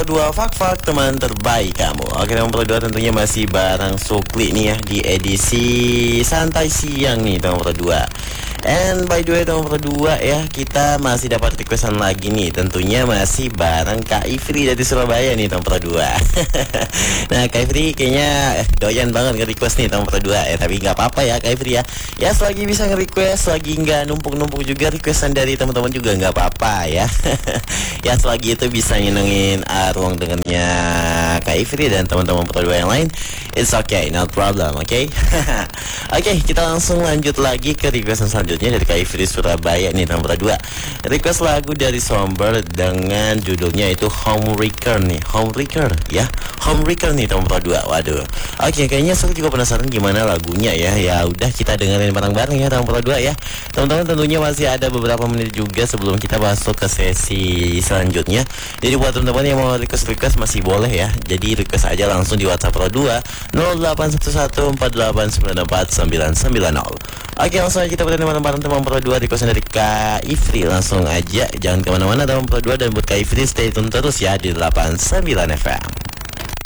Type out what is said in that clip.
Pro 2 Fak-Fak, teman terbaik kamu. Oke, teman Pro 2 tentunya masih bareng Sukli nih ya di edisi santai siang nih teman Pro 2. And by the way teman Pro 2 ya, kita masih dapat requestan lagi nih. Tentunya masih bareng Kak Ifri dari Surabaya nih teman Pro 2. Nah Kak Ifri kayaknya doyan banget nge-request nih teman Pro 2 ya. Tapi nggak apa-apa ya Kak Ifri ya. Ya selagi bisa nge-request, selagi nggak numpuk-numpuk juga requestan dari teman-teman juga nggak apa-apa ya. Ya selagi itu bisa nyenengin ruang dengarnya Kak Ifri dan teman-teman Pro 2 yang lain, it's okay, no problem, oke? Oke, kita langsung lanjut lagi ke requestan selanjutnya dari Kak Ifri Surabaya nih teman Pro 2. Request lagu dari Somber dengan judulnya itu Homewrecker nih, Homewrecker ya, Homewrecker nih teman Pro 2. Waduh. Oke, kayaknya saya juga penasaran gimana lagunya ya. Ya udah kita dengerin bareng-bareng ya teman Pro 2 ya. Teman-teman tentunya masih ada beberapa menit juga sebelum kita masuk ke sesi selanjutnya. Jadi buat teman-teman yang mau request masih boleh ya. Jadi request aja langsung di WhatsApp Pro 2 0811484990. Oke, langsung aja kita bertanya bareng-bareng teman Pro 2 request dari Kak Ifri. Langsung aja, jangan kemana-mana teman Pro 2, dan buat Kak Ifri stay tune terus ya di 89 FM.